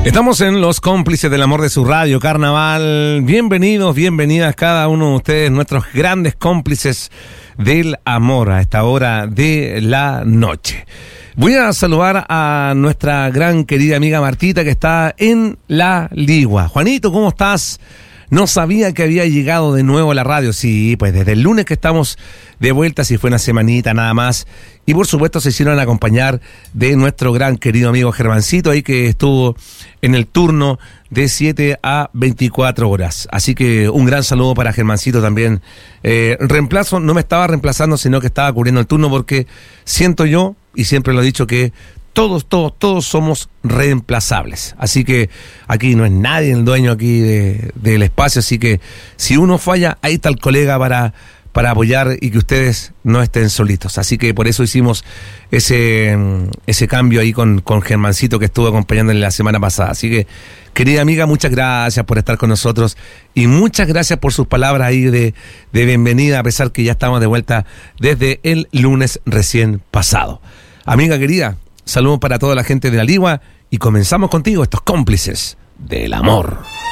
Estamos en Los Cómplices del Amor de su Radio Carnaval. Bienvenidos, bienvenidas cada uno de ustedes, nuestros grandes cómplices del amor a esta hora de la noche. Voy a saludar a nuestra gran querida amiga Martita, que está en La Ligua. Juanito, ¿cómo estás? No sabía que había llegado de nuevo a la radio. Sí, pues desde el lunes que estamos de vuelta, si fue una semanita nada más. Y por supuesto se hicieron acompañar de nuestro gran querido amigo Germancito, ahí que estuvo en el turno de 7 a 24 horas. Así que un gran saludo para Germancito también. Reemplazo, no me estaba reemplazando, sino que estaba cubriendo el turno, porque siento yo, y siempre lo he dicho, que todos somos reemplazables. Así que aquí no es nadie el dueño aquí del espacio, así que si uno falla, ahí está el colega para apoyar y que ustedes no estén solitos. Así que por eso hicimos ese cambio ahí con Germancito, que estuvo acompañándole la semana pasada. Así que, querida amiga, muchas gracias por estar con nosotros y muchas gracias por sus palabras ahí de bienvenida, a pesar que ya estamos de vuelta desde el lunes recién pasado. Amiga querida, saludos para toda la gente de La Ligua y comenzamos contigo, estos cómplices del amor.